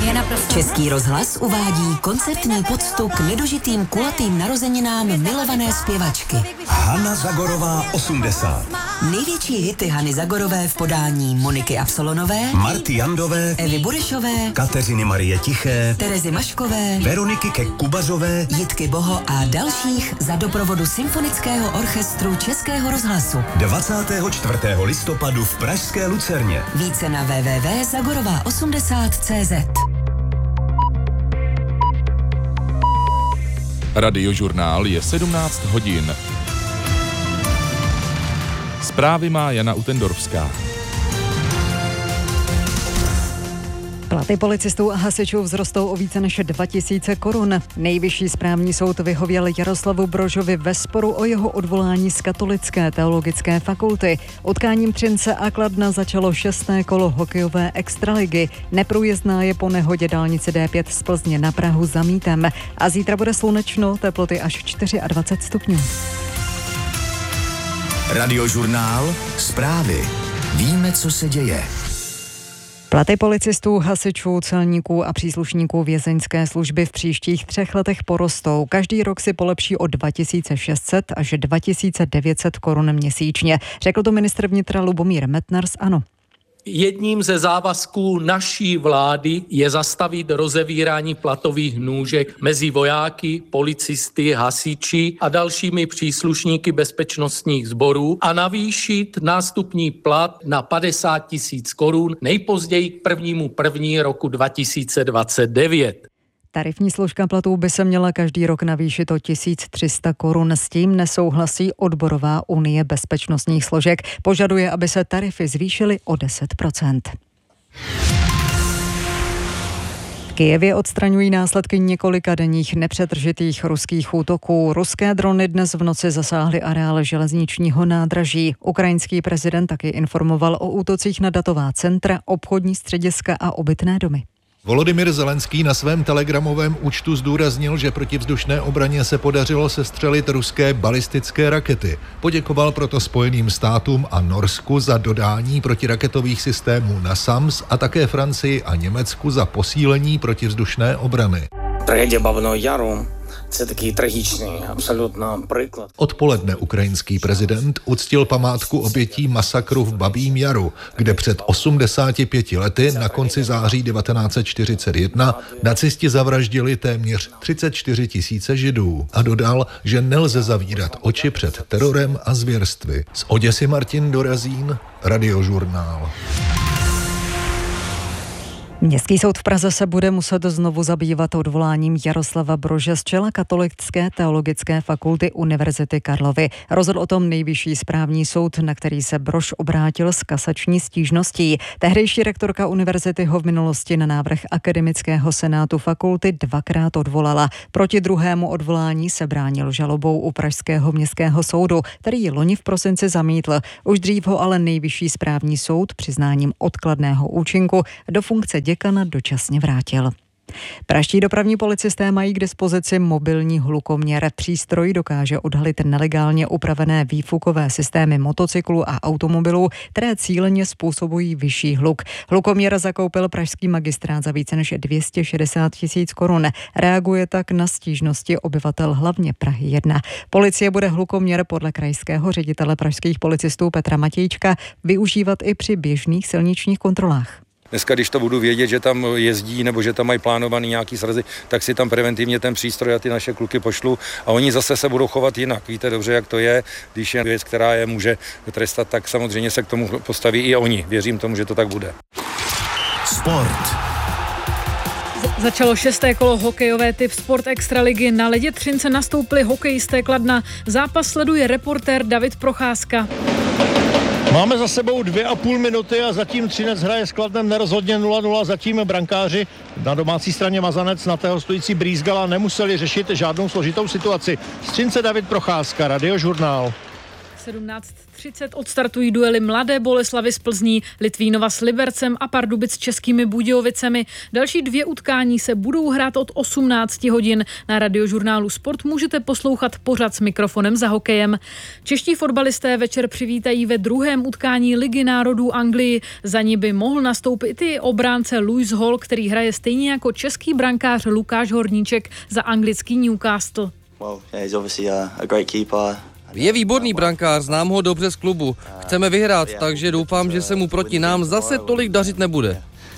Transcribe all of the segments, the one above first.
Český rozhlas uvádí koncertní poctu k nedožitým kulatým narozeninám milované zpěvačky. Hana Zagorová 80. Největší hity Hany Zagorové v podání Moniky Absolonové, Marty Jandové, Evy Burešové, Kateřiny Marie Tiché, Terezy Maškové, Veroniky Kubazové, Jitky Boho a dalších za doprovodu Symfonického orchestru Českého rozhlasu. 24. listopadu v pražské Lucerně. Více na www.zagorová80.cz. Radiožurnál je 17 hodin. Zprávy má Jana Utendorfská. Platy policistů a hasičů vzrostou o více než 2000 korun. Nejvyšší správní soud vyhověl Jaroslavu Brožovi ve sporu o jeho odvolání z Katolické teologické fakulty. Utkáním Třince a Kladna začalo 6. kolo hokejové extraligy. Neprůjezdná je po nehodě dálnice D5 z Plzně na Prahu za Mítem. A zítra bude slunečno, teploty až 24 stupňů. Radiožurnál, zprávy. Víme, co se děje. Platy policistů, hasičů, celníků a příslušníků vězeňské služby v příštích 3 letech porostou. Každý rok si polepší o 2600 až 2900 korun měsíčně, řekl to ministr vnitra Lubomír Metnar z ANO. Jedním ze závazků naší vlády je zastavit rozevírání platových nůžek mezi vojáky, policisty, hasiči a dalšími příslušníky bezpečnostních sborů a navýšit nástupní plat na 50 000 korun nejpozději k 1.1. roku 2029. Tarifní složka platů by se měla každý rok navýšit o 1300 korun. S tím nesouhlasí Odborová unie bezpečnostních složek. Požaduje, aby se tarify zvýšily o 10%. V Kyjevě odstraňují následky několika denních nepřetržitých ruských útoků. Ruské drony dnes v noci zasáhly areál železničního nádraží. Ukrajinský prezident taky informoval o útocích na datová centra, obchodní střediska a obytné domy. Volodymyr Zelenský na svém telegramovém účtu zdůraznil, že protivzdušné obraně se podařilo sestřelit ruské balistické rakety. Poděkoval proto Spojeným státům a Norsku za dodání protiraketových systémů NASAMS a také Francii a Německu za posílení protivzdušné obrany. Трагедія Бабиного Яру – це такий трагічний абсолютно приклад. Odpoledne ukrajinský prezident uctil památku obětí masakru v Babím Jaru, kde před 85 lety na konci září 1941 nacisti zavraždili téměř 34 000 Židů a dodal, že nelze zavírat oči před terorem a zvěrstvy. Z Oděsy Martin Dorazín, Radiožurnál. Městský soud v Praze se bude muset znovu zabývat odvoláním Jaroslava Brože z čela Katolické teologické fakulty Univerzity Karlovy. Rozhodl o tom Nejvyšší správní soud, na který se Brož obrátil s kasační stížností. Tehdejší rektorka univerzity ho v minulosti na návrh akademického senátu fakulty 2krát odvolala. Proti druhému odvolání se bránil žalobou u Pražského městského soudu, který ji loni v prosinci zamítl. Už dřív ho ale Nejvyšší správní soud přiznáním odkladného účinku do funkce děkana dočasně vrátil. Pražští dopravní policisté mají k dispozici mobilní hlukoměr. Přístroj dokáže odhalit nelegálně upravené výfukové systémy motocyklů a automobilů, které cíleně způsobují vyšší hluk. Hlukoměr zakoupil pražský magistrát za více než 260 000 korun. Reaguje tak na stížnosti obyvatel hlavně Prahy 1. Policie bude hlukoměr podle krajského ředitele pražských policistů Petra Matějčka využívat i při běžných silničních kontrolách. Dneska, když to budu vědět, že tam jezdí nebo že tam mají plánovaný nějaký srazy, tak si tam preventivně ten přístroj a ty naše kluky pošlu a oni zase se budou chovat jinak. Víte dobře, jak to je, když je věc, která je může trestat, tak samozřejmě se k tomu postaví i oni. Věřím tomu, že to tak bude. Sport. Začalo 6. kolo hokejové typ Sport Extraligy. Na ledě Třince nastoupili hokejisté Kladna. Zápas sleduje reportér David Procházka. Máme za sebou 2,5 minuty a zatím Třinec hraje s Kladnem nerozhodně 0-0, zatím brankáři na domácí straně Mazanec na té hostující Brýsgala nemuseli řešit žádnou složitou situaci. Z Třince David Procházka, Radiožurnál. 17:30 odstartují duely Mladé Boleslavi z Plzní, Litvínova s Libercem a Pardubic s Českými Budějovicemi. Další 2 utkání se budou hrát od 18 hodin. Na Radiožurnálu Sport můžete poslouchat pořad s mikrofonem za hokejem. Čeští fotbalisté večer přivítají ve druhém utkání Ligy národů Anglii. Za ní by mohl nastoupit i obránce Lewis Hall, který hraje stejně jako český brankář Lukáš Horníček za anglický Newcastle. Je výborný brankář, znám ho dobře z klubu. Chceme vyhrát, takže doufám, že se mu proti nám zase tolik dařit nebude.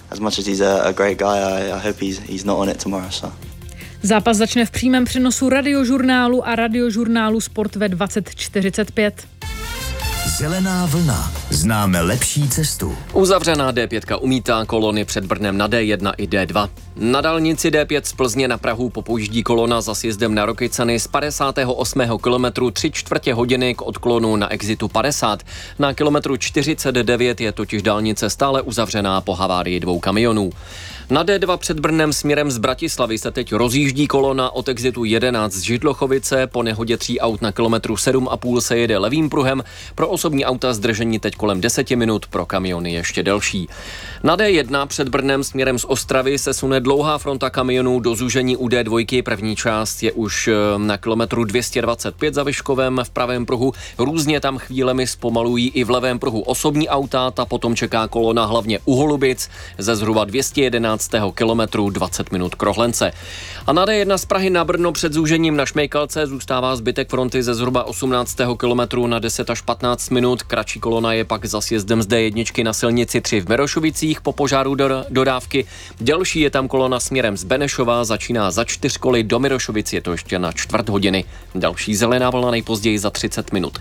Zápas začne v přímém přenosu Radiožurnálu a Radiožurnálu Sport ve 20:45. Zelená vlna. Známe lepší cestu. Uzavřená D5 umítá kolony před Brnem na D1 i D2. Na dálnici D5 z Plzně na Prahu popouždí kolona za sjezdem na Rokycany z 58. kilometru 3/4 hodiny k odklonu na exitu 50. Na kilometru 49 je totiž dálnice stále uzavřená po havárii 2 kamionů. Na D2 před Brnem směrem z Bratislavy se teď rozjíždí kolona od exitu 11 z Židlochovice. Po nehodě 3 aut na kilometru 7,5 se jede levým pruhem. Pro osobní auta zdržení teď kolem 10 minut, pro kamiony ještě delší. Na D1 před Brnem směrem z Ostravy se sune dlouhá fronta kamionů do zúžení u D2. První část je už na kilometru 225 za Vyškovem v pravém pruhu. Různě tam chvílemi zpomalují i v levém pruhu osobní auta. Ta potom čeká kolona hlavně u Holubic ze zhruba 211. kilometru 20 minut Krohlence. A na D1 z Prahy na Brno před zúžením na Šmejkalce zůstává zbytek fronty ze zhruba 18. kilometru na 10 až 15 minut. Kratší kolona je pak za sjezdem z D1 na silnici 3 v Merošovicích po požáru dodávky. Delší je tam kolona směrem z Benešova, začíná za 4 koly do Mirošovic, je to ještě na 1/4 hodiny. Další zelená vlna nejpozději za 30 minut.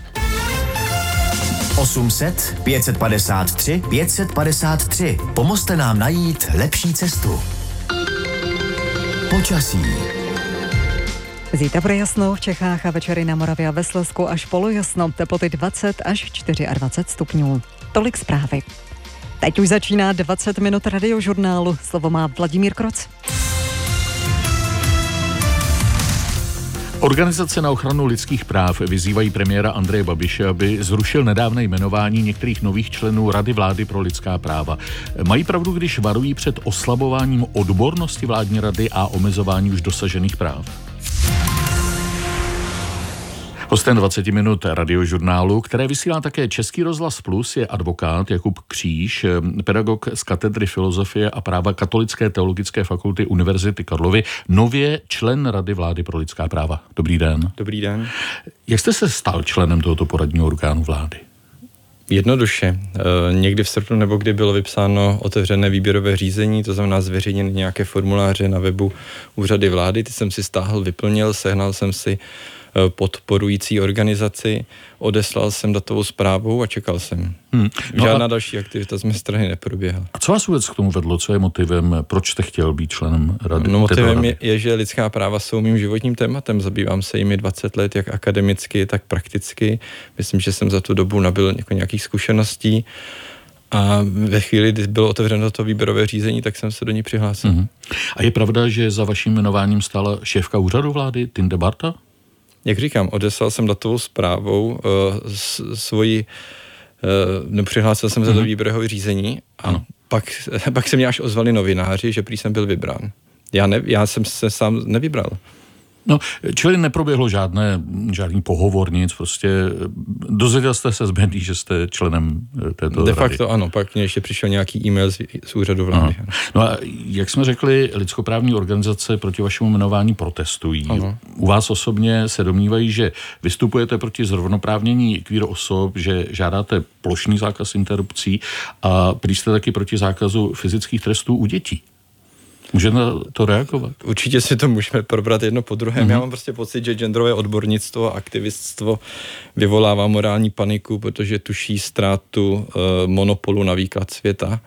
800 553 553. Pomozte nám najít lepší cestu. Počasí. Zítra bude jasno v Čechách a večery na Moravě a ve Slezsku až polojasno, teploty 20 až 24 stupňů. Tolik zprávy. Teď už začíná 20 minut Radiožurnálu. Slovo má Vladimír Kroc. Organizace na ochranu lidských práv vyzývají premiéra Andreje Babiše, aby zrušil nedávné jmenování některých nových členů Rady vlády pro lidská práva. Mají pravdu, když varují před oslabováním odbornosti vládní rady a omezování už dosažených práv? Hostem 20 minut Radiožurnálu, které vysílá také Český rozhlas Plus, je advokát Jakub Kříž, pedagog z katedry filozofie a práva Katolické teologické fakulty Univerzity Karlovy, nově člen Rady vlády pro lidská práva. Dobrý den. Dobrý den. Jak jste se stal členem tohoto poradního orgánu vlády? Jednoduše. Někdy v srpnu nebo kdy bylo vypsáno otevřené výběrové řízení, to znamená zveřejněny nějaké formuláře na webu úřady vlády, ty jsem si stáhl, vyplnil, sehnal jsem si podporující organizaci, odeslal jsem datovou zprávu a čekal jsem. Žádná další aktivita z mé strany neproběhla. A co vás vůbec k tomu vedlo? Co je motivem? Proč jste chtěl být členem rady? No, motivem je, že lidská práva jsou mým životním tématem. Zabývám se jimi 20 let, jak akademicky, tak prakticky. Myslím, že jsem za tu dobu nabyl nějakých zkušeností. A ve chvíli, kdy bylo otevřeno to výběrové řízení, tak jsem se do ní přihlásil. A je pravda, že za vaším jmenováním stála šéfka úřadu vlády, Tinda Barta? Jak říkám, odeslal jsem datovou zprávou svoji, přihlásil jsem se do výběrového řízení a pak se mě až ozvali novináři, že prý jsem byl vybrán. Já jsem se sám nevybral. No, čili neproběhlo žádný pohovor, nic, prostě dozvěděl jste se z médií, že jste členem této rady. De facto ano, pak mě ještě přišel nějaký e-mail z úřadu vlády. No a jak jsme řekli, lidskoprávní organizace proti vašemu jmenování protestují. Ano. U vás osobně se domnívají, že vystupujete proti zrovnoprávnění queer osob, že žádáte plošný zákaz interrupcí a prý jste taky proti zákazu fyzických trestů u dětí. Můžeme to reagovat? Určitě si to můžeme probrat jedno po druhém. Já mám prostě pocit, že genderové odbornictvo a aktiviststvo vyvolává morální paniku, protože tuší ztrátu monopolu na výklad světa,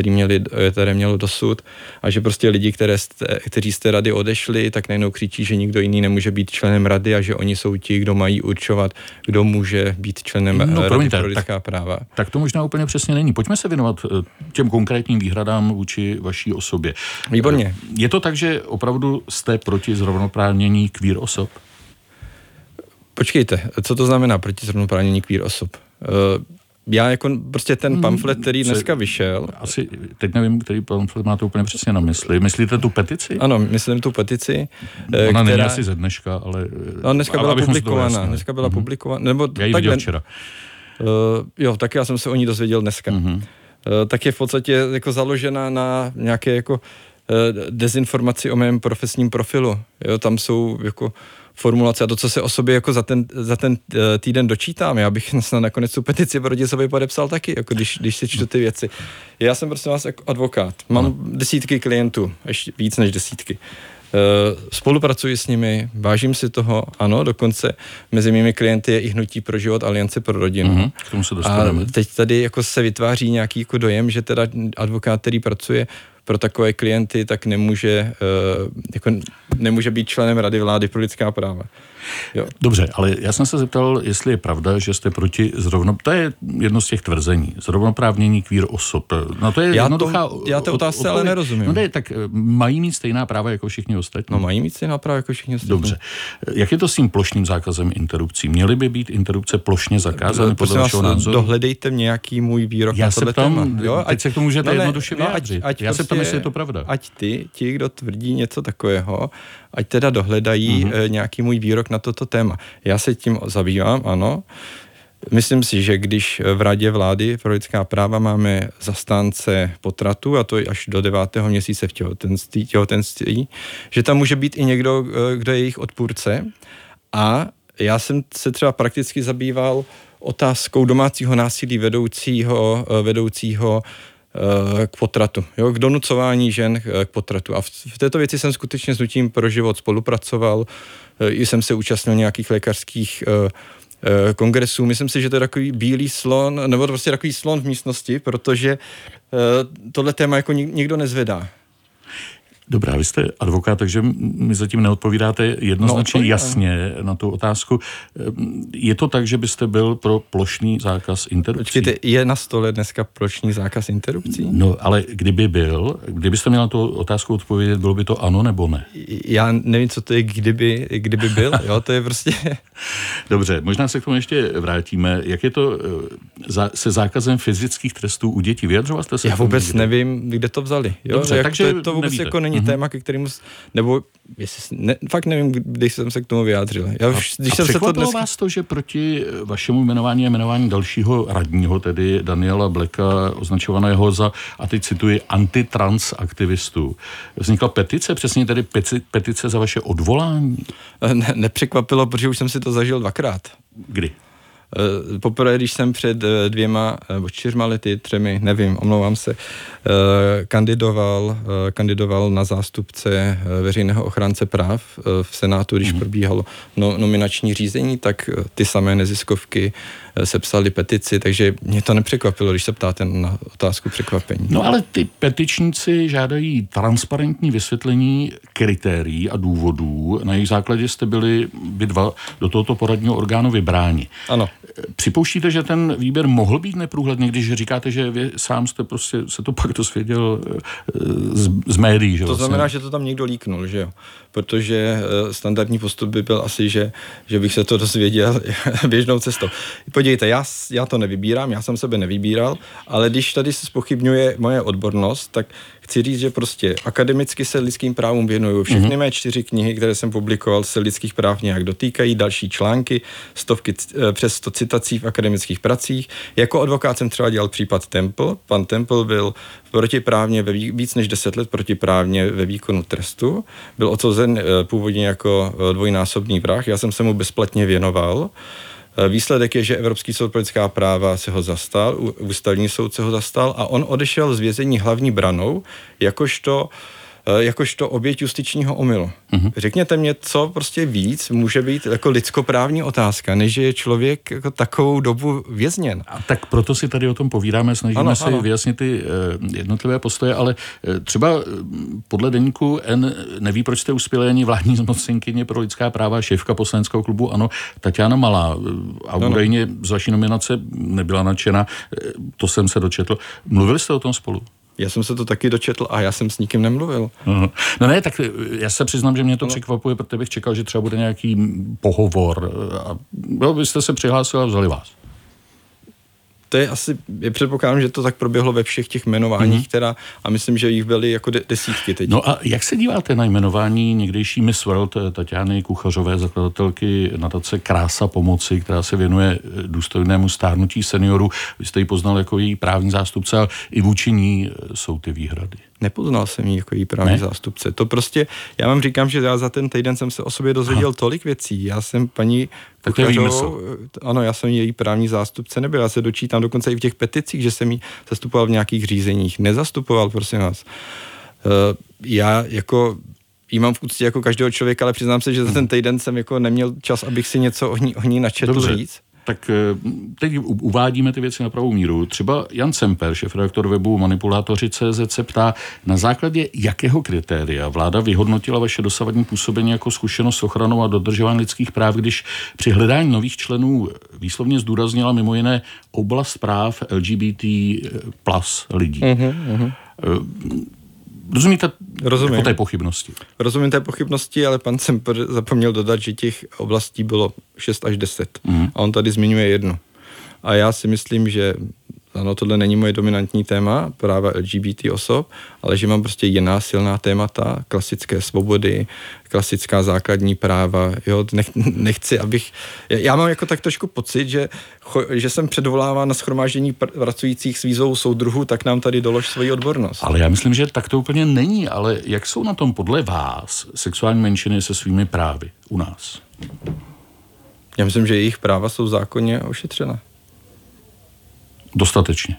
které mělo dosud, a že prostě lidi, kteří z té rady odešli, tak najednou křičí, že nikdo jiný nemůže být členem rady a že oni jsou ti, kdo mají určovat, kdo může být členem rady pro lidská práva. Tak to možná úplně přesně není. Pojďme se věnovat těm konkrétním výhradám vůči vaší osobě. Výborně. Je to tak, že opravdu jste proti zrovnoprávnění queer osob? Počkejte, co to znamená proti zrovnoprávnění queer osob? Já jako prostě ten pamflet, který dneska vyšel... Asi, teď nevím, který pamflet máte úplně přesně na mysli. Myslíte tu petici? Ano, myslím tu petici. Ona není asi ze dneška, ale... No, dneska byla publikovaná. Dneska byla publikovaná. Nebo já ji viděl včera. Jo, tak já jsem se o ní dozvěděl dneska. Tak je v podstatě jako založena na nějaké jako dezinformaci o mém profesním profilu. Jo, tam jsou jako formulace a to, co se o sobě jako za ten týden dočítám. Já bych snad nakonec tu petici proti sobě podepsal taky, jako když si čtu ty věci. Já jsem prostě vás jako advokát. Mám desítky klientů, ještě víc než desítky. Spolupracuji s nimi, vážím si toho, ano, dokonce mezi mými klienty je i Hnutí pro život, Aliance pro rodinu. K tomu se dostaneme. A teď tady jako se vytváří nějaký jako dojem, že teda advokát, který pracuje pro takové klienty, tak nemůže být členem Rady vlády pro lidská práva. Jo. Dobře, ale já jsem se zeptal, jestli je pravda, že jste proti to je jedno z těch tvrzení, zrovnoprávnění queer osob. No to je jednoduchá já té otázce ale nerozumím. No ne, tak mají mít stejná práva jako všichni ostatní. No mají mít stejná práva jako všichni ostatní. Dobře. Jak je to s tím plošným zákazem interrupcí? Měly by být interrupce plošně zakázány podle vašeho názoru? Dohledejte nějaký můj výrok na tohle téma. Teď se k tomu můžete jednoduše vyjádřit. Já se ptám, jestli je to pravda. Ať ti, kdo tvrdí něco takového, ať teda dohledají nějaký můj výrok na toto téma. Já se tím zabývám, ano. Myslím si, že když v Radě vlády pro lidská práva máme zastánce potratu, a to je až do 9. měsíce v těhotenství, že tam může být i někdo, kdo je jejich odpůrce. A já jsem se třeba prakticky zabýval otázkou domácího násilí vedoucího k potratu, jo, k donucování žen k potratu. A v této věci jsem skutečně s Hnutím pro život spolupracoval, jsem se účastnil nějakých lékařských kongresů. Myslím si, že to je takový bílý slon, nebo prostě takový slon v místnosti, protože tohle téma jako nikdo nezvedá. Dobrá, vy jste advokát, takže mi zatím neodpovídáte jednoznačně jasně na tu otázku. Je to tak, že byste byl pro plošný zákaz interrupcí? Počkejte, je na stole dneska plošný zákaz interrupcí? No, ale kdybyste měl na tu otázku odpovědět, bylo by to ano nebo ne? Já nevím, co to je, kdyby byl, jo, to je prostě... Dobře, možná se k tomu ještě vrátíme. Jak je to se zákazem fyzických trestů u dětí? Vyjadřoval jste se? Já vůbec nevím, kde to vzali. Jo? Dobře, takže to vůbec nevíte. Jako není téma, ke kterému, nebo fakt nevím, když jsem se k tomu vyjádřil. Překvapilo vás to, že proti vašemu jmenování a jmenování dalšího radního, tedy Daniela Bleka, označovaného za, a teď cituji, antitrans aktivistů, vznikla petice, přesně tedy petice za vaše odvolání? Nepřekvapilo, protože už jsem si to zažil dvakrát. Kdy? Poprvé, když jsem před 2 nebo 4 lety, 3, nevím, omlouvám se, kandidoval na zástupce veřejného ochránce práv v Senátu, když probíhalo nominační řízení, tak ty samé neziskovky sepsali petici, takže mě to nepřekvapilo, když se ptáte na otázku překvapení. No ale ty petičníci žádají transparentní vysvětlení kritérií a důvodů, na jejich základě jste byli vy dva do tohoto poradního orgánu vybráni. Ano. Připouštíte, že ten výběr mohl být neprůhledný, když říkáte, že vy sám jste prostě se to pak dozvěděl z médií, že to znamená, že to tam někdo líknul, že jo? Protože standardní postup by byl asi, že bych se to dozvěděl běžnou cestou. Podívejte, já to nevybírám, já jsem sebe nevybíral, ale když tady se zpochybňuje moje odbornost, tak chci říct, že prostě akademicky se lidským právům věnuju. Všechny mé 4 knihy, které jsem publikoval, se lidských práv nějak dotýkají, další články, přes 100 citací v akademických pracích. Jako advokát jsem třeba dělal případ Temple. Pan Temple byl protiprávně víc než 10 let protiprávně ve výkonu trestu. Byl odsouzen původně jako dvojnásobný vrah. Já jsem se mu bezplatně věnoval. Výsledek je, že Evropský soud pro lidská práva se ho zastal, ústavní soud se ho zastal a on odešel z vězení hlavní branou, jakožto oběť justičního omylu. Řekněte mě, co prostě víc může být jako lidskoprávní otázka, než je člověk jako takovou dobu vězněn. A tak proto si tady o tom povídáme, snažíme se vyjasnit ty jednotlivé postoje, ale třeba podle deníku N neví, proč jste uspěli ani vládní zmocněnkyně pro lidská práva, šéfka poslaneckého klubu ANO, Taťána Malá. A údajně z vaší nominace nebyla nadšena, to jsem se dočetl. Mluvili jste o tom spolu? Já jsem se to taky dočetl a já jsem s nikým nemluvil. No ne, tak já se přiznám, že mě to překvapuje, protože bych čekal, že třeba bude nějaký pohovor. A vy jste se přihlásili a vzali vás. To je asi, předpokládám, že to tak proběhlo ve všech těch jmenováních, a myslím, že jich byly jako desítky teď. No a jak se díváte na jmenování někdejší Miss World Taťány Kuchařové, zakladatelky nadace Krása pomoci, která se věnuje důstojnému stárnutí seniorů? Vy jste ji poznal jako její právní zástupce, ale i vůči ní jsou ty výhrady. Nepoznal jsem ji jako její právní zástupce. To prostě, já vám říkám, že já za ten týden jsem se o sobě dozvěděl tolik věcí. Já jsem paní Kuchařovou, ano, já jsem její právní zástupce nebyl. Já se dočítám dokonce i v těch peticích, že jsem ji zastupoval v nějakých řízeních. Nezastupoval, prosím vás. Já jako jí mám v úctě jako každého člověka, ale přiznám se, že za ten týden jsem jako neměl čas, abych si něco o ní načetl říct. Tak teď uvádíme ty věci na pravou míru. Třeba Jan Semper, šéfredaktor webu Manipulátoři.cz, se ptá, na základě jakého kritéria vláda vyhodnotila vaše dosavadní působení jako zkušenost s ochranou a dodržování lidských práv, když při hledání nových členů výslovně zdůraznila mimo jiné oblast práv LGBT plus lidí. Rozumíte jako té pochybnosti? Rozumím té pochybnosti, ale pan Semper zapomněl dodat, že těch oblastí bylo 6 až 10. A on tady zmiňuje jednu. A já si myslím, že ano, tohle není moje dominantní téma, práva LGBT osob, ale že mám prostě jiná silná témata, klasické svobody, klasická základní práva, jo, nechci, abych, já mám jako tak trošku pocit, že jsem předvoláván na shromáždění pracujících s výzvou soudruhů, tak nám tady dolož svoji odbornost. Ale já myslím, že tak to úplně není, ale jak jsou na tom podle vás sexuální menšiny se svými právy u nás? Já myslím, že jejich práva jsou zákonně ošetřena. Dostatečně.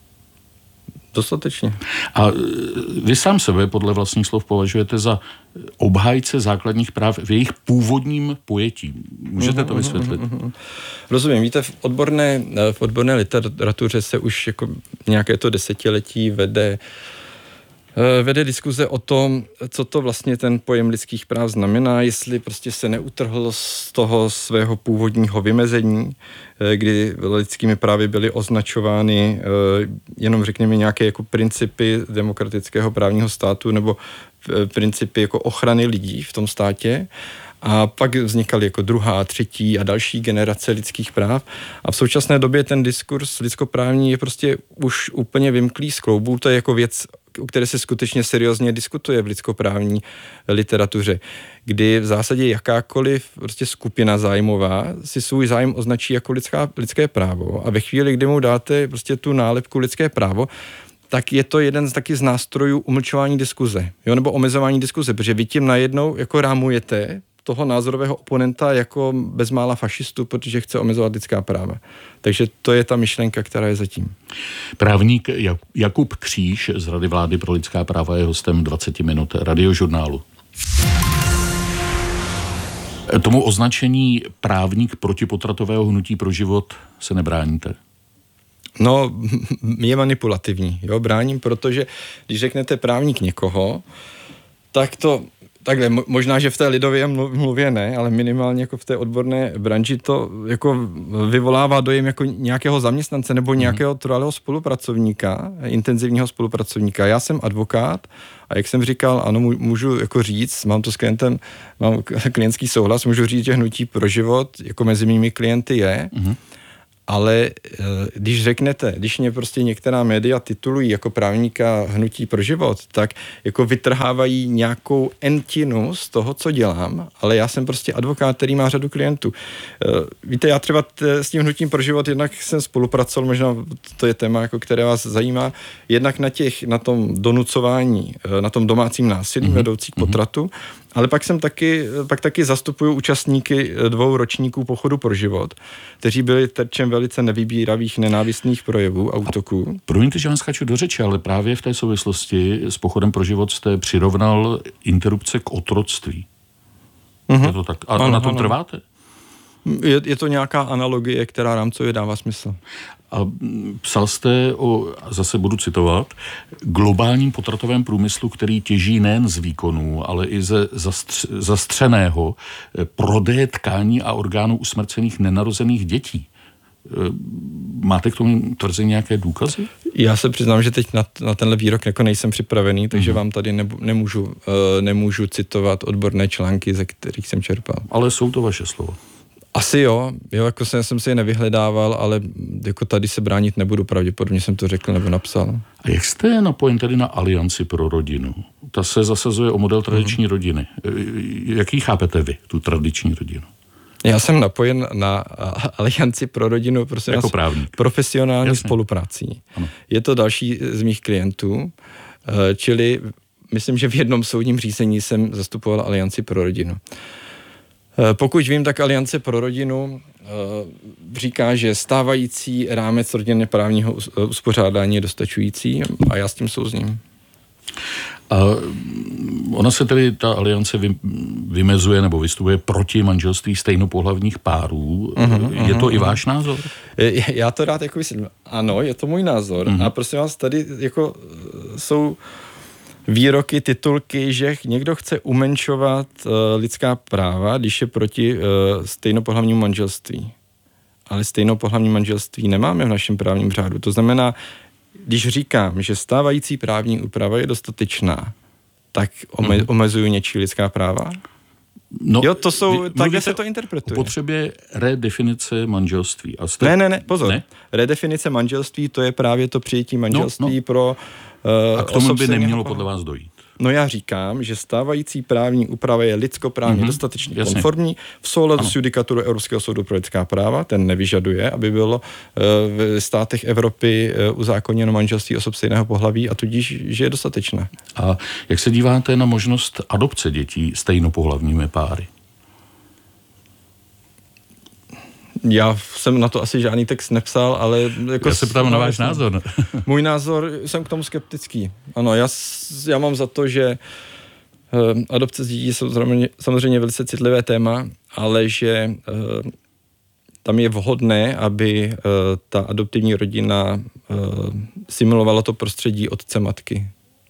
A vy sám sebe podle vlastních slov považujete za obhájce základních práv v jejich původním pojetí. Můžete to vysvětlit? Rozumím. Víte, v odborné literatuře se už jako nějaké to desetiletí vede diskuze o tom, co to vlastně ten pojem lidských práv znamená, jestli prostě se neutrhl z toho svého původního vymezení, kdy lidskými právy byly označovány jenom řekněme nějaké jako principy demokratického právního státu nebo principy jako ochrany lidí v tom státě. A pak vznikaly jako druhá, třetí a další generace lidských práv. A v současné době ten diskurs lidskoprávní je prostě už úplně vymklý z kloubů. To je jako věc, o které se skutečně seriózně diskutuje v lidskoprávní literatuře, kdy v zásadě jakákoliv prostě skupina zájmová si svůj zájem označí jako lidské právo a ve chvíli, kdy mu dáte prostě tu nálepku lidské právo, tak je to jeden z taky z nástrojů umlčování diskuze, jo, nebo omezování diskuze, protože vy tím najednou jako rámujete toho názorového oponenta jako bezmála fašistu, protože chce omezovat lidská práva. Takže to je ta myšlenka, která je zatím. Právník Jakub Kříž z Rady vlády pro lidská práva je hostem 20 minut Radiožurnálu. Tomu označení právník protipotratového hnutí pro život se nebráníte? No, je manipulativní, jo, bráním, protože když řeknete právník někoho, tak to takhle, možná, že v té lidově mluvě ne, ale minimálně jako v té odborné branži to jako vyvolává dojem jako nějakého zaměstnance nebo nějakého trvalého spolupracovníka, intenzivního spolupracovníka. Já jsem advokát a jak jsem říkal, ano, můžu jako říct, mám to s klientem, mám klientský souhlas, můžu říct, že hnutí pro život jako mezi mými klienty je, ale když mě prostě některá média titulují jako právníka hnutí pro život, tak jako vytrhávají nějakou entinu z toho, co dělám, ale já jsem prostě advokát, který má řadu klientů. Víte, já třeba s tím hnutím pro život jednak jsem spolupracoval, možná to je téma, jako které vás zajímá, jednak na tom donucování, na tom domácím násilí vedoucí k potratu, ale pak taky zastupuju účastníky 2 ročníků Pochodu pro život, kteří byli terčem velice nevybíravých nenávistných projevů a útoků. Promiňte, že vám skáču do řeči, ale právě v té souvislosti s Pochodem pro život jste přirovnal interrupce k otroctví. Je to tak? A na tom trváte? Je to nějaká analogie, která rámcově dává smysl. A psal jste zase budu citovat, globálním potratovém průmyslu, který těží nejen z výkonů, ale i ze zastřeného prodeje tkání a orgánů usmrcených nenarozených dětí. Máte k tomu tvrzení nějaké důkazy? Já se přiznám, že teď na tenhle výrok jako nejsem připravený, takže vám tady nemůžu citovat odborné články, ze kterých jsem čerpal. Ale jsou to vaše slova. Asi jo, jako jsem si je nevyhledával, ale jako tady se bránit nebudu, pravděpodobně jsem to řekl nebo napsal. A jak jste napojen tedy na Alianci pro rodinu? Ta se zasazuje o model tradiční rodiny. Jaký chápete vy, tu tradiční rodinu? Já jsem napojen na Alianci pro rodinu prostě jako právník. Profesionální Jasně. spoluprací. Ano. Je to další z mých klientů, čili myslím, že v jednom soudním řízení jsem zastupoval Alianci pro rodinu. Pokud vím, tak Aliance pro rodinu říká, že stávající rámec rodinně právního uspořádání je dostačující a já s tím souzním. A ona se tedy, ta aliance vymezuje nebo vystupuje proti manželství stejnopohlavních párů. Je to i váš názor? Já to rád jako myslím. Ano, je to můj názor. A prosím vás, tady jako jsou výroky, titulky, že někdo chce umenšovat lidská práva, když je proti stejnopohlavnímu manželství. Ale stejnopohlavní manželství nemáme v našem právním řádu. To znamená, když říkám, že stávající právní úprava je dostatečná, tak omezuju něčí lidská práva? No, jo, to jsou, takhle se to interpretuje. O potřebě redefinice manželství. A Ne, pozor. Ne? Redefinice manželství, to je právě to přijetí manželství pro a k tomu by nemělo podle vás dojít. No já říkám, že stávající právní úprava je lidskoprávně dostatečně konformní v souladu s judikaturou Evropského soudu pro lidská práva. Ten nevyžaduje, aby bylo v státech Evropy uzákoněno manželství osob stejného pohlaví a tudíž, že je dostatečné. A jak se díváte na možnost adopce dětí stejnopohlavními páry? Já jsem na to asi žádný text nepsal, ale... Jako já se ptám na váš názor. Můj názor, jsem k tomu skeptický. Ano, já mám za to, že adopce dětí je samozřejmě velice citlivé téma, ale že tam je vhodné, aby ta adoptivní rodina simulovala to prostředí otce matky.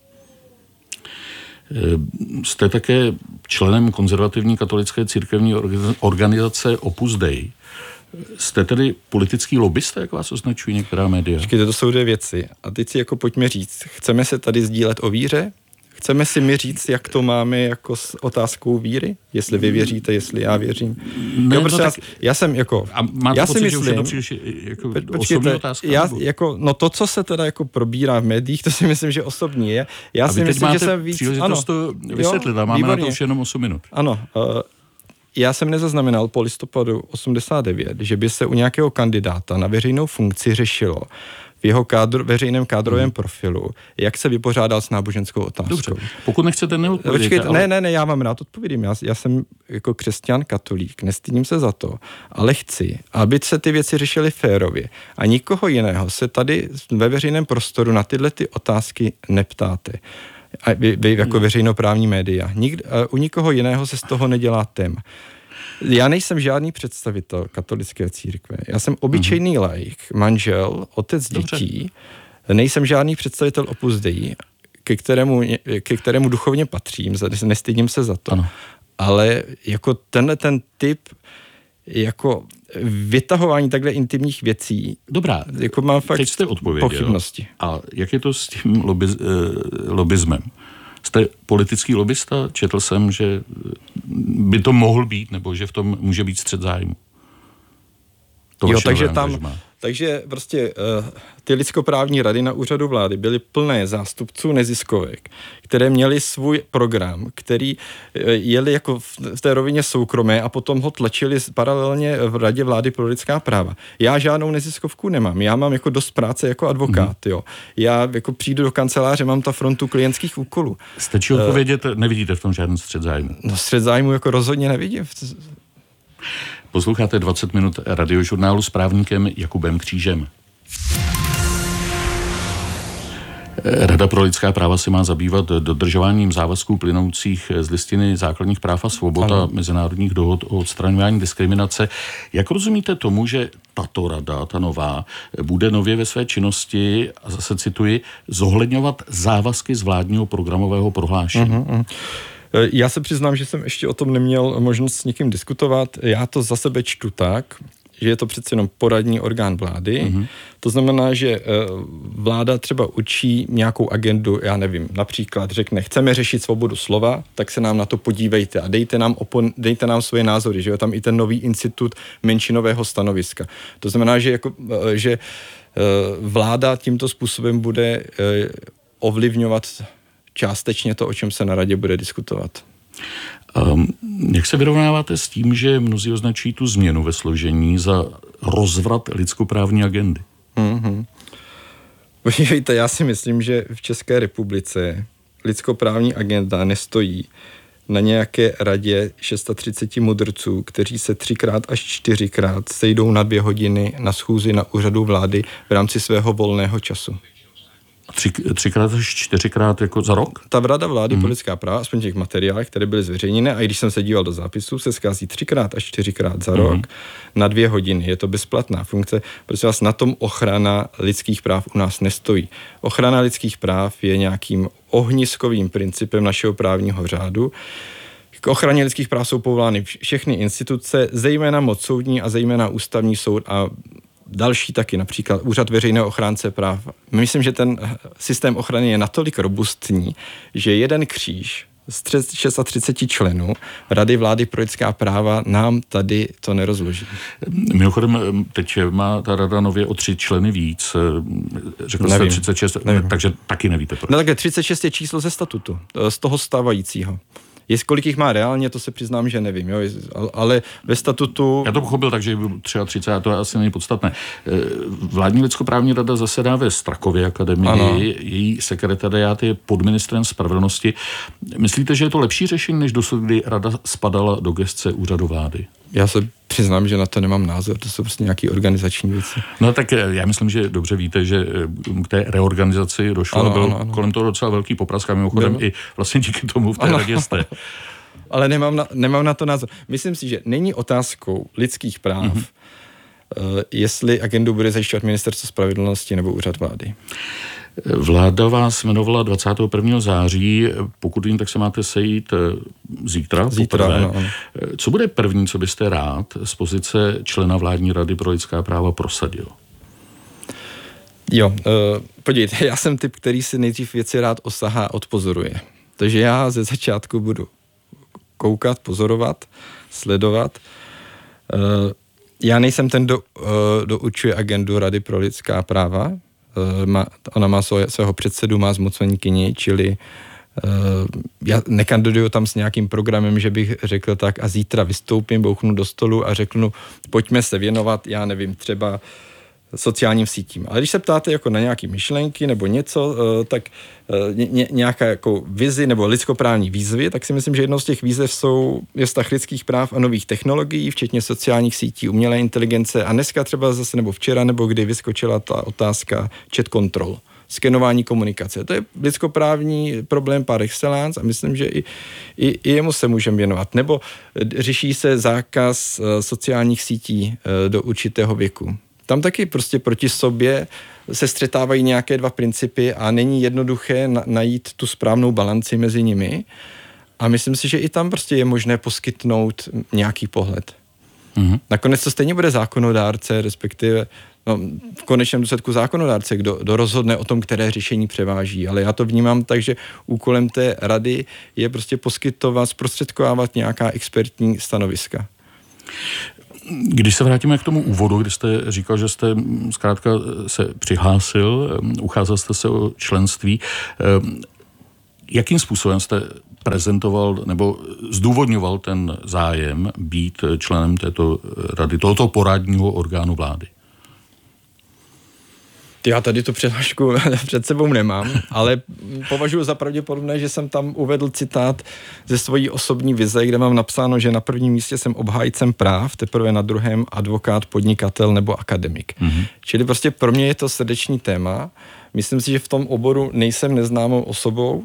Jste také členem konzervativní katolické církevní organizace Opus Dei. Jste tedy politický lobbysta, jak vás označují některá média? Počkejte, to jsou dvě věci. A teď si jako pojďme říct, chceme se tady sdílet o víře? Chceme si mi říct, jak to máme jako s otázkou víry? Jestli vy věříte, jestli já věřím. Ne, jo, prostě já jsem jako... A máte já pocit, si myslím, že už je to příliš jako osobní otázka? No to, co se teda jako probírá v médiích, to si myslím, že osobní je. Já si myslím, že jsem víc... příležitost to vysvětlit a máme výborně. Na to už jenom 8 minut. Ano, já jsem nezaznamenal po listopadu 89, že by se u nějakého kandidáta na veřejnou funkci řešilo v jeho veřejném kádrovém profilu, jak se vypořádal s náboženskou otázkou. Dobře, pokud nechcete neodpovědět. Ne, já vám rád odpovím. Já jsem jako křesťan katolík, nestydím se za to, ale chci, aby se ty věci řešily férově. A nikoho jiného se tady ve veřejném prostoru na tyhle ty otázky neptáte. A vy jako veřejnoprávní média. U nikoho jiného se z toho nedělá téma. Já nejsem žádný představitel katolické církve. Já jsem obyčejný laik, manžel, otec dětí. Nejsem žádný představitel Opus Dei, ke kterému duchovně patřím, nestydím se za to. Ano. Ale jako tenhle ten typ jako vytahování takhle intimních věcí. Dobrá, jako mám fakt teď jste odpověděl. Pochybnosti. A jak je to s tím lobbyzmem? Jste politický lobbysta? Četl jsem, že by to mohl být, nebo že v tom může být střet zájmu. Takže prostě ty lidskoprávní rady na úřadu vlády byly plné zástupců neziskovek, které měli svůj program, který jeli jako v té rovině soukromé a potom ho tlačili paralelně v radě vlády pro lidská práva. Já žádnou neziskovku nemám, já mám jako dost práce jako advokát, jo. Já jako přijdu do kanceláře, mám ta frontu klientských úkolů. Stačí odpovědět, nevidíte v tom žádný střet zájmu? No střet zájmu jako rozhodně nevidím. Posloucháte 20 minut radiožurnálu s právníkem Jakubem Křížem. Rada pro lidská práva se má zabývat dodržováním závazků plynoucích z listiny základních práv a svobod a mezinárodních dohod o odstraňování diskriminace. Jak rozumíte tomu, že tato rada, ta nová, bude nově ve své činnosti, a zase cituji, zohledňovat závazky z vládního programového prohlášení? Já se přiznám, že jsem ještě o tom neměl možnost s někým diskutovat. Já to za sebe čtu tak, že je to přece jenom poradní orgán vlády. To znamená, že vláda třeba učí nějakou agendu, já nevím, například řekne, chceme řešit svobodu slova, tak se nám na to podívejte a dejte nám svoje názory, že je tam i ten nový institut menšinového stanoviska. To znamená, že vláda tímto způsobem bude ovlivňovat částečně to, o čem se na radě bude diskutovat. Jak se vyrovnáváte s tím, že mnozí označí tu změnu ve složení za rozvrat lidskoprávní agendy? Víte, já si myslím, že v České republice lidskoprávní agenda nestojí na nějaké radě 630 mudrců, kteří se 3x až 4x sejdou na 2 hodiny na schůzi na úřadu vlády v rámci svého volného času. 3x až 4x jako za rok? Ta rada vlády pro lidská práva, aspoň těch materiálech, které byly zveřejněny, a i když jsem se díval do zápisů, se schází 3x až 4x za rok na 2 hodiny. Je to bezplatná funkce. Prosím vás, na tom ochrana lidských práv u nás nestojí. Ochrana lidských práv je nějakým ohniskovým principem našeho právního řádu. K ochraně lidských práv jsou povolány všechny instituce, zejména moc soudní a zejména ústavní soud a další taky, například Úřad veřejného ochránce práv. Myslím, že ten systém ochrany je natolik robustní, že jeden kříž z 630 členů Rady vlády pro lidská práva nám tady to nerozloží. Mimochodem, teď má ta rada nově o 3 členy víc. Řekl jste 36, takže taky nevíte proč. No také 36 je číslo ze statutu, z toho stávajícího. Kolik jich má reálně, to se přiznám, že nevím, jo, ale ve statutu... Já to pochopil, takže 33, a to asi není podstatné. Vládní lidskoprávní rada zasedá ve Strakově akademii, ano. Její sekretariát je pod ministrem spravedlnosti. Myslíte, že je to lepší řešení, než dosud, kdy rada spadala do gesce úřadu vlády? Já se přiznám, že na to nemám názor, to jsou prostě nějaké organizační věci. No tak já myslím, že dobře víte, že k té reorganizaci došlo, ano. Kolem toho docela velký poprask a mimochodem i vlastně díky tomu v té radě jste. Ale nemám na to názor. Myslím si, že není otázkou lidských práv, jestli agendu bude zajišťovat ministerstvo spravedlnosti nebo úřad vlády. Vláda vás jmenovala 21. září, pokud vím, tak se máte sejít zítra. Ano. Co bude první, co byste rád z pozice člena vládní rady pro lidská práva prosadil? Jo, podívejte, já jsem typ, který si nejdřív věci rád osahá a odpozoruje. Takže já ze začátku budu koukat, pozorovat, sledovat. Já nejsem ten, kdo doučuje agendu Rady pro lidská práva. Ona má svého předsedu, má zmocněnkyni, čili já nekandiduju tam s nějakým programem, že bych řekl tak a zítra vystoupím, bouchnu do stolu a řeknu, pojďme se věnovat, já nevím, třeba sociálním sítím. Ale když se ptáte jako na nějaké myšlenky nebo něco, tak nějaká jako vizi nebo lidskoprávní výzvy, tak si myslím, že jednou z těch výzev je vztah lidských práv a nových technologií, včetně sociálních sítí, umělé inteligence a dneska třeba zase nebo včera nebo kdy vyskočila ta otázka chat control, skenování komunikace. To je lidskoprávní problém par excellence a myslím, že i jemu se můžeme věnovat. Nebo řeší se zákaz sociálních sítí do určitého věku. Tam taky prostě proti sobě se střetávají nějaké 2 principy a není jednoduché najít tu správnou balanci mezi nimi. A myslím si, že i tam prostě je možné poskytnout nějaký pohled. Nakonec to stejně bude zákonodárce, respektive v konečném důsledku zákonodárce, kdo rozhodne o tom, které řešení převáží. Ale já to vnímám tak, že úkolem té rady je prostě poskytovat, zprostředkovávat nějaká expertní stanoviska. Když se vrátíme k tomu úvodu, kdy jste říkal, že jste zkrátka se přihlásil, ucházel jste se o členství, jakým způsobem jste prezentoval nebo zdůvodňoval ten zájem být členem této rady, tohoto poradního orgánu vlády? Já tady tu přihlášku před sebou nemám, ale považuji za pravděpodobné, že jsem tam uvedl citát ze svojí osobní vize, kde mám napsáno, že na prvním místě jsem obhájcem práv, teprve na druhém advokát, podnikatel nebo akademik. Čili prostě pro mě je to srdeční téma. Myslím si, že v tom oboru nejsem neznámou osobou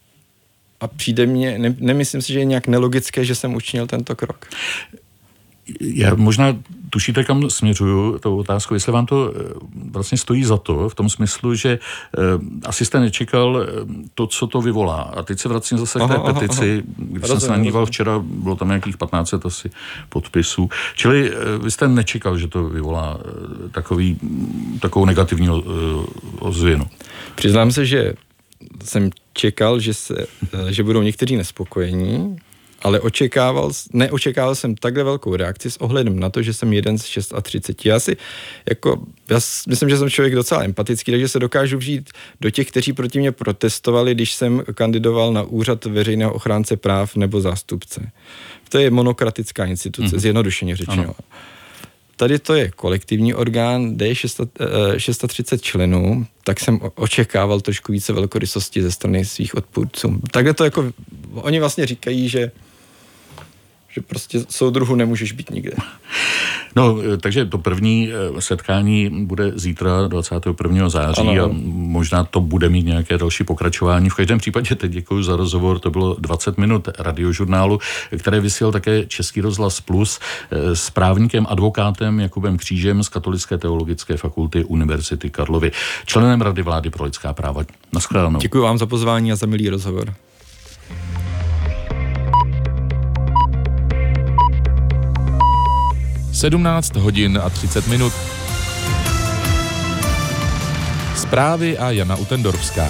a přijde mně, nemyslím si, že je nějak nelogické, že jsem učinil tento krok. Já možná tušíte, kam směřuju tou otázkou, jestli vám to vlastně stojí za to, v tom smyslu, že asi jste nečekal to, co to vyvolá. A teď se vracím zase k té petici, když jsem se na ní díval včera, bylo tam nějakých 1500 asi podpisů. Čili vy jste nečekal, že to vyvolá takovou negativní ozvěnu. Přiznám se, že jsem čekal, že budou někteří nespokojení, ale neočekával jsem takhle velkou reakci s ohledem na to, že jsem jeden z 36. Já myslím, že jsem člověk docela empatický, takže se dokážu vžít do těch, kteří proti mě protestovali, když jsem kandidoval na úřad veřejného ochránce práv nebo zástupce. To je monokratická instituce, zjednodušeně řečeno. Ano. Tady to je kolektivní orgán, kde je 630 členů, tak jsem očekával trošku více velkorysosti ze strany svých odpůrců. Takhle to oni vlastně říkají, že prostě soudruhu nemůžeš být nikde. No, takže to první setkání bude zítra 21. září ano. A možná to bude mít nějaké další pokračování. V každém případě teď děkuji za rozhovor, to bylo 20 minut radiožurnálu, které vysílal také Český rozhlas Plus s právníkem, advokátem Jakubem Křížem z Katolické teologické fakulty Univerzity Karlovy, členem Rady vlády pro lidská práva. Naschledanou. Děkuji vám za pozvání a za milý rozhovor. Sedmnáct hodin a 30 minut. Zprávy a Jana Utendorská.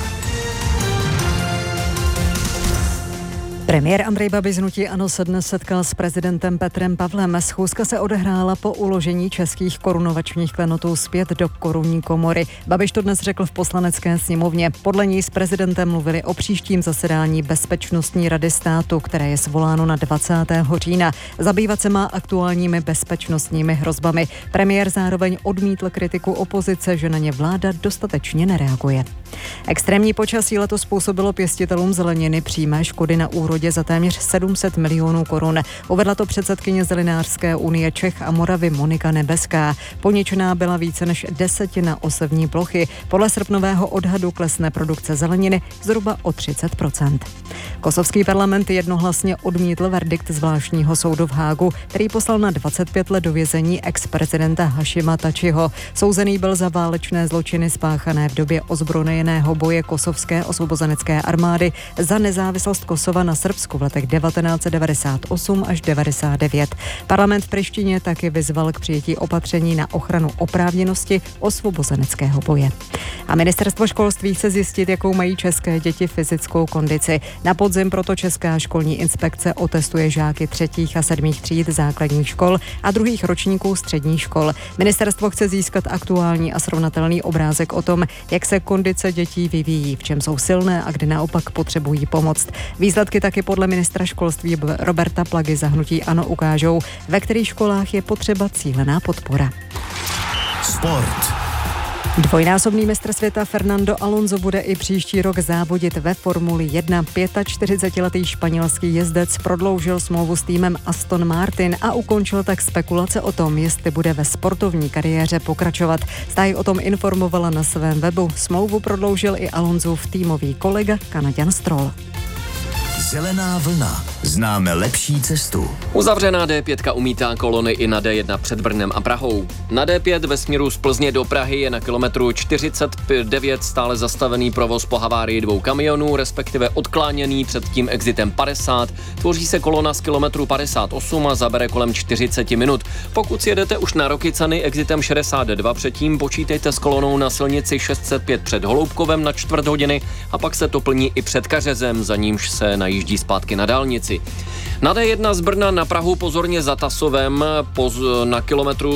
Premiér Andrej Babiš z hnutí ANO se dnes setkal s prezidentem Petrem Pavlem. Schůzka se odehrála po uložení českých korunovačních klenotů zpět do korunní komory. Babiš to dnes řekl v Poslanecké sněmovně. Podle ní s prezidentem mluvili o příštím zasedání Bezpečnostní rady státu, které je svoláno na 20. října. Zabývat se má aktuálními bezpečnostními hrozbami. Premiér zároveň odmítl kritiku opozice, že na ně vláda dostatečně nereaguje. Extrémní počasí letos způsobilo pěstitelům zeleniny přímé škody na úrodě za téměř 700 milionů korun. Uvedla to předsedkyně Zelenářské unie Čech a Moravy Monika Nebeská. Poničená byla více než 1/10 osevní plochy. Podle srpnového odhadu klesne produkce zeleniny zhruba o 30%. Kosovský parlament jednohlasně odmítl verdikt zvláštního soudu v Hágu, který poslal na 25 let do vězení ex-prezidenta Hašima Tačiho. Souzený byl za válečné zločiny spáchané v době ozbrojeného boje kosovské osvobozenecké armády za nezávislost Kosova na Srbsku v letech 1998 až 99. Parlament v Prištině taky vyzval k přijetí opatření na ochranu oprávněnosti osvobozeneckého boje. A ministerstvo školství chce zjistit, jakou mají české děti fyzickou kondici. Na podzim proto Česká školní inspekce otestuje žáky 3. a 7. tříd základních škol a 2. ročníků středních škol. Ministerstvo chce získat aktuální a srovnatelný obrázek o tom, jak se kondice dětí vyvíjí, v čem jsou silné a kde naopak potřebují pomoc. Výsledky taky podle ministra školství Roberta Plagy za hnutí ANO ukážou, ve kterých školách je potřeba cílená podpora. Sport. Dvojnásobný mistr světa Fernando Alonso bude i příští rok závodit ve Formuli 1. 45letý španělský jezdec prodloužil smlouvu s týmem Aston Martin a ukončil tak spekulace o tom, jestli bude ve sportovní kariéře pokračovat. Stáj o tom informovala na svém webu. Smlouvu prodloužil i Alonsův týmový kolega Kanaďan Stroll. Zelená vlna. Známe lepší cestu. Uzavřená D5 umítá kolony i na D1 před Brnem a Prahou. Na D5 ve směru z Plzně do Prahy je na kilometru 49 stále zastavený provoz po havárii 2 kamionů, respektive odkláněný před tím exitem 50. Tvoří se kolona z kilometru 58 a zabere kolem 40 minut. Pokud jedete už na Rokycany exitem 62 předtím, počítejte s kolonou na silnici 605 před Holoubkovem na 4 hodiny a pak se to plní i před Kařezem, za nímž se najíždí zpátky na dálnici. Na D1 z Brna na Prahu pozorně za Tasovem, na kilometru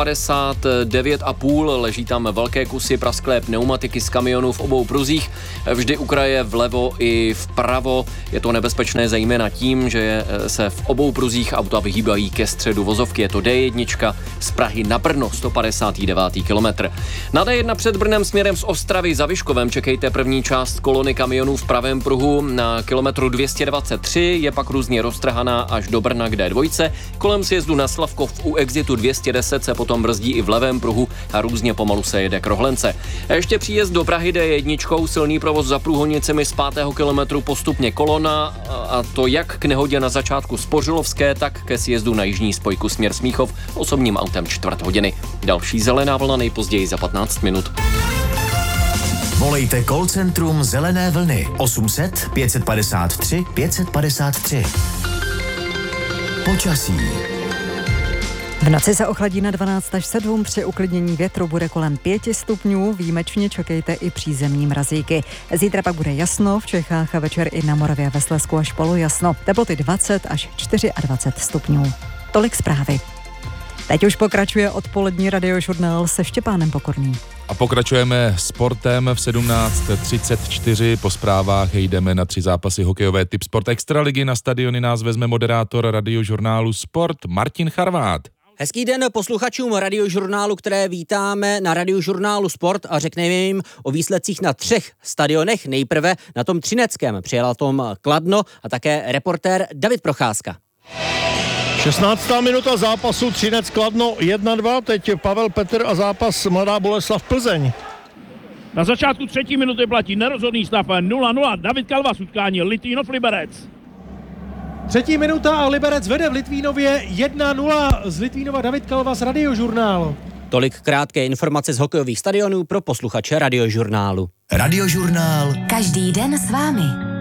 159,5 leží tam velké kusy prasklé pneumatiky z kamionů v obou pruzích, vždy u kraje vlevo i vpravo. Je to nebezpečné zejména tím, že se v obou pruzích auta vyhýbají ke středu vozovky. Je to D1 z Prahy na Brno, 159. kilometr. Na D1 před Brnem směrem z Ostravy za Vyškovem čekejte první část kolony kamionů v pravém pruhu na kilometru 223, je pak různě roztrhaná Praha až do Brna k D2. Kolem sjezdu na Slavkov u exitu 210 se potom brzdí i v levém pruhu a různě pomalu se jede k Rohlence. A ještě příjezd do Prahy D1, silný provoz za Průhonicemi z 5. kilometru postupně kolona, a to jak k nehodě na začátku Spořilovské, tak ke sjezdu na jižní spojku směr Smíchov osobním autem 4 hodiny. Další zelená vlna nejpozději za 15 minut. Volejte call centrum Zelené vlny 800 553 553. Počasí. V noci se ochladí na 12 až 7, při uklidnění větru bude kolem 5 stupňů, výjimečně čekejte i přízemní mrazíky. Zítra pak bude jasno, v Čechách a večer i na Moravě a ve Slezsku až polojasno, teploty 20 až 24 stupňů. Tolik zprávy. Teď už pokračuje odpolední radiožurnál se Štěpánem Pokorným. A pokračujeme sportem v 17:34. Po zprávách jdeme na 3 zápasy hokejové Tip Sport Extraligy. Na stadiony nás vezme moderátor radiožurnálu Sport Martin Charvát. Hezký den posluchačům radiožurnálu, které vítáme na radiožurnálu Sport a řekneme jim o výsledcích na 3 stadionech. Nejprve na tom třineckém přijela tom Kladno a také reportér David Procházka. 16. minuta zápasu Třinec Kladno 1-2, teď Pavel Petr a zápas Mladá Boleslav Plzeň. Na začátku 3. minuty platí nerozhodný stav 0-0, David Kalvas utkání Litvínov Liberec. 3. minuta a Liberec vede v Litvínově 1-0, z Litvínova David Kalvas, radiožurnál. Tolik krátké informace z hokejových stadionů pro posluchače radiožurnálu. Radiožurnál. Každý den s vámi.